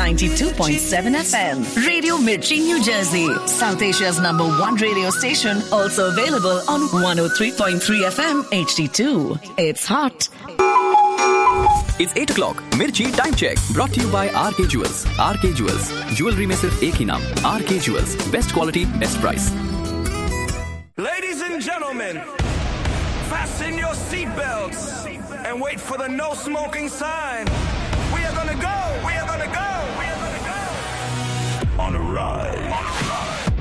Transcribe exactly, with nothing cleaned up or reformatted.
ninety-two point seven F M. Radio Mirchi, New Jersey. South Asia's number one radio station. Also available on one oh three point three F M H D two. It's hot. It's eight o'clock. Mirchi time check. Brought to you by R K Jewels. R K Jewels. Jewelry में सिर्फ एक ही नाम. R K Jewels. Best quality, best price. Ladies and gentlemen, fasten your seatbelts and wait for the no smoking sign. We are gonna go. We are gonna go. We are gonna go on a ride.